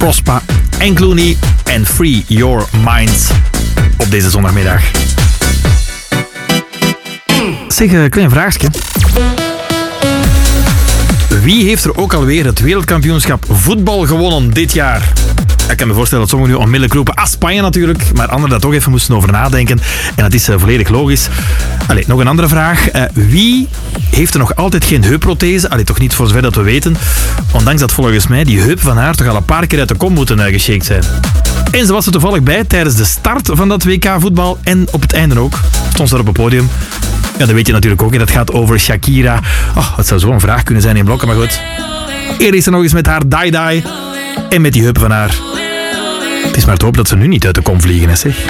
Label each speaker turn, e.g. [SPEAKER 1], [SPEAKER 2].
[SPEAKER 1] Prospa en Clooney en Free Your Mind op deze zondagmiddag. Zeg, klein vraagje. Wie heeft er ook alweer het wereldkampioenschap voetbal gewonnen dit jaar? Ik kan me voorstellen dat sommigen nu onmiddellijk roepen, Spanje natuurlijk, maar anderen daar toch even moesten over nadenken. En dat is volledig logisch. Allee, nog een andere vraag. Wie heeft er nog altijd geen heupprothese? Allee, toch niet voor zover dat we weten. Ondanks dat volgens mij die heup van haar toch al een paar keer uit de kom moeten geshaked zijn. En ze was er toevallig bij tijdens de start van dat WK voetbal en op het einde ook. Stond ze daar op het podium. Ja, dat weet je natuurlijk ook. En dat gaat over Shakira. Oh, het zou zo'n vraag kunnen zijn in blokken, maar goed. Eerder is ze nog eens met haar die-die en met die heup van haar. Het is maar te hopen dat ze nu niet uit de kom vliegen, hè, zeg.